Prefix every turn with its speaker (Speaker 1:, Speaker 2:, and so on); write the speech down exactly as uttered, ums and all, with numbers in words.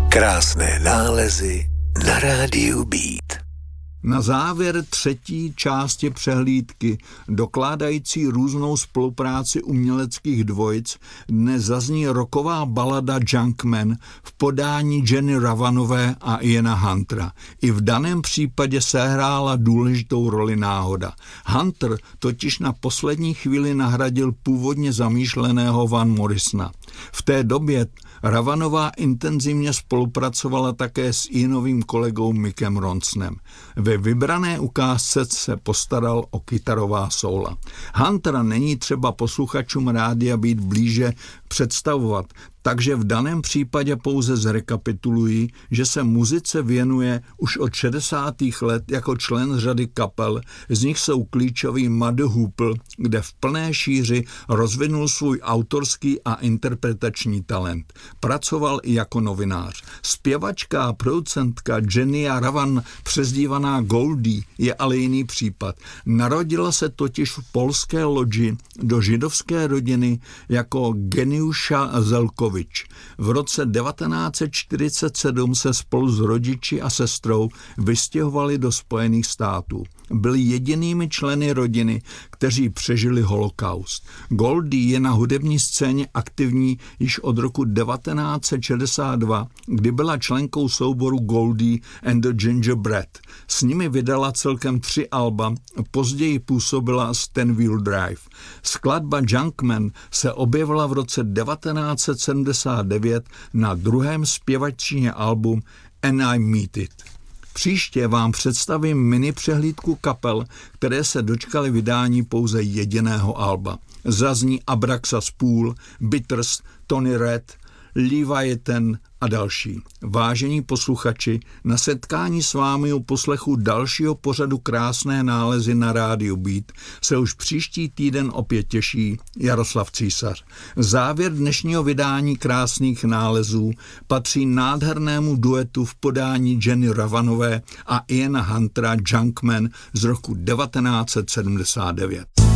Speaker 1: Krásné nálezy na rádiu Beat.
Speaker 2: Na závěr třetí části přehlídky, dokládající různou spolupráci uměleckých dvojic, dnes zazní rocková balada Junkman v podání Jenny Ravanové a Iana Huntera. I v daném případě sehrála důležitou roli náhoda. Hunter totiž na poslední chvíli nahradil původně zamýšleného Van Morrisona. V té době Ravanová intenzivně spolupracovala také s Ianovým kolegou Mickem Ronsonem. Ve vybrané ukázce se postaral o kytarová sóla. Huntera není třeba posluchačům rádia Beat blíže představovat, takže v daném případě pouze zrekapituluji, že se muzice věnuje už od šedesátých let jako člen řady kapel, z nich jsou klíčový Muddy Hoople, kde v plné šíři rozvinul svůj autorský a interpretační talent. Pracoval i jako novinář. Zpěvačka a producentka Jenny Ravan, přezdívaná Goldie, je ale jiný případ. Narodila se totiž v polské Lodži do židovské rodiny jako Geniusza Zelkovič. V roce devatenáct set čtyřicet sedm se spolu s rodiči a sestrou vystěhovali do Spojených států. Byli jedinými členy rodiny, kteří přežili holokaust. Goldie je na hudební scéně aktivní již od roku devatenáct set šedesát dva, kdy byla členkou souboru Goldie and the Gingerbread. S nimi vydala celkem tři alba, později působila s Ten Wheel Drive. Skladba Junkman se objevila v roce devatenáct set sedmdesát devět na druhém zpěvaččině albu And I Meet It. Příště vám představím mini přehlídku kapel, které se dočkaly vydání pouze jediného alba. Zazní Abraxas Pool, Bitters, Tony Red, Leviathan a další. Vážení posluchači, na setkání s vámi u poslechu dalšího pořadu Krásné nálezy na rádiu Beat se už příští týden opět těší Jaroslav Císař. Závěr dnešního vydání Krásných nálezů patří nádhernému duetu v podání Jenny Ravanové a Iana Huntera Junkman z roku devatenáct set sedmdesát devět.